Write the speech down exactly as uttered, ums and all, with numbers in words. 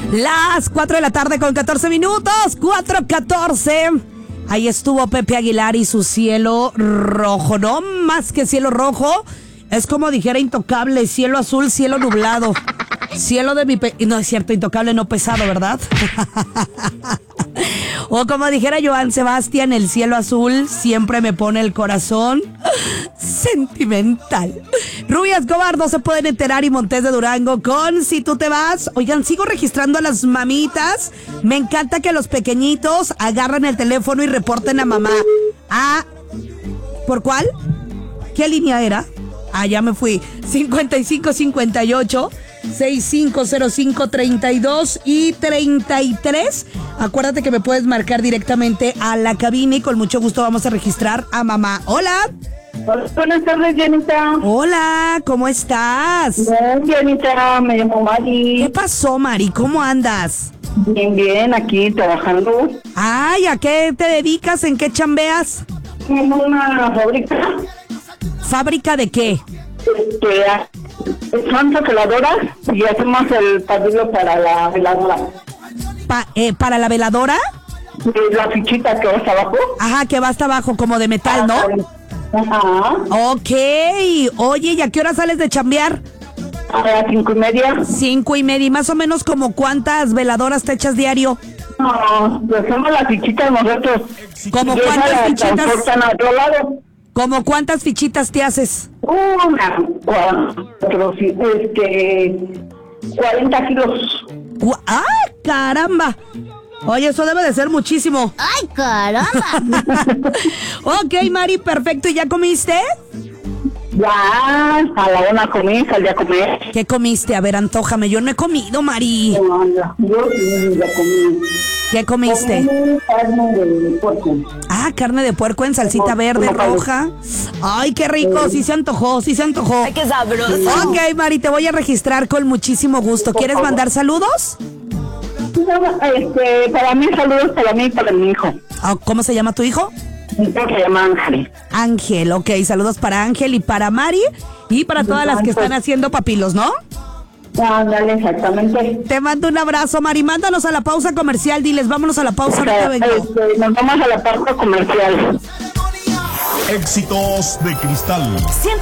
Las cuatro de la tarde con catorce minutos, cuatro catorce. Ahí estuvo Pepe Aguilar y su cielo rojo, no más que cielo rojo, es como dijera Intocable, cielo azul, cielo nublado, cielo de mi... Pe- no es cierto, Intocable no pesado, ¿verdad? O como dijera Joan Sebastián, el cielo azul siempre me pone el corazón sentimental. Rubia Escobar, no se pueden enterar, y Montes de Durango con Si Tú Te Vas. Oigan, sigo registrando a las mamitas. Me encanta que los pequeñitos agarren el teléfono y reporten a mamá. Ah, ¿por cuál? ¿Qué línea era? Ah, ya me fui. cincuenta y cinco cincuenta y ocho sesenta y cinco cero cinco treinta y dos y treinta y tres. Acuérdate que me puedes marcar directamente a la cabina y con mucho gusto vamos a registrar a mamá. Hola. Hola, buenas tardes, Jenita. Hola, ¿cómo estás? Bien, Jenita, me llamo Mari. ¿Qué pasó, Mari? ¿Cómo andas? Bien, bien, aquí trabajando Ay, ¿a qué te dedicas? ¿En qué chambeas? en una fábrica. ¿Fábrica de qué? Este, son veladoras y hacemos el padrillo para la veladora. Pa- eh, ¿Para la veladora? Y la fichita que va hasta abajo. Ajá, que va hasta abajo como de metal, ¿no? Ajá. Ok. Oye, ¿y a qué hora sales de chambear? A las cinco y media. Cinco y media. ¿Y más o menos como cuántas veladoras te echas diario? No, pues somos las fichitas nosotros. ¿Como Y cuántas esas las fichitas? transportan a otro lado. ¿Como cuántas fichitas te haces? Una, cuatro, sí, este, cuarenta kilos. Gu- ¡Ay, caramba! Oye, eso debe de ser muchísimo. ¡Ay, caramba! Ok, Mari, perfecto. ¿Y ya comiste? Ya, a la una comí, salí a comer. ¿Qué comiste? A ver, antójame. Yo no he comido, Mari. No, ya, yo sí ya comí. ¿Qué comiste? Comí carne de puerco. Ah, carne de puerco en salsita Como- verde, como para- roja. Ay, qué rico. Sí se antojó, sí se antojó. ¡Ay, qué sabroso! Ok, Mari, te voy a registrar con muchísimo gusto. ¿Quieres favor. mandar saludos? Este, para mí, saludos para mí y para mi hijo. Ah, ¿cómo se llama tu hijo? Mi hijo se llama Ángel. Ángel, ok. Saludos para Ángel y para Mari y para todas las que están haciendo papilos, ¿no? Ándale, exactamente. Te mando un abrazo, Mari. Mándanos a la pausa comercial. Diles, vámonos a la pausa. O sea, Ahorita vengo. este, nos vamos a la parte comercial. Éxitos de Cristal.